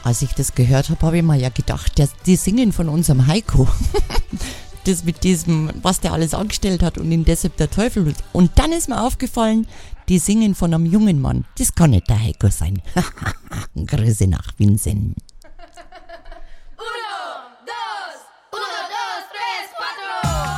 als ich das gehört habe, habe ich mir ja gedacht, die singen von unserem Heiko. Das mit diesem, was der alles angestellt hat und ihm deshalb der Teufel. Und dann ist mir aufgefallen, die singen von einem jungen Mann. Das kann nicht der Heiko sein. Grüße nach Vincent.